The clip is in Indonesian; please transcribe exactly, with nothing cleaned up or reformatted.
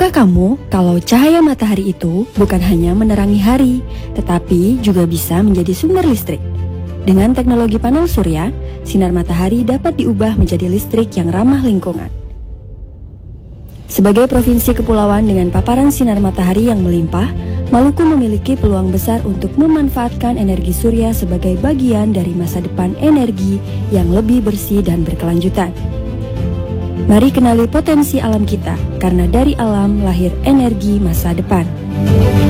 Tahukah kamu kalau cahaya matahari itu bukan hanya menerangi hari, tetapi juga bisa menjadi sumber listrik? Dengan teknologi panel surya, sinar matahari dapat diubah menjadi listrik yang ramah lingkungan. Sebagai provinsi kepulauan dengan paparan sinar matahari yang melimpah, Maluku memiliki peluang besar untuk memanfaatkan energi surya sebagai bagian dari masa depan energi yang lebih bersih dan berkelanjutan. Mari kenali potensi alam kita, karena dari alam lahir energi masa depan.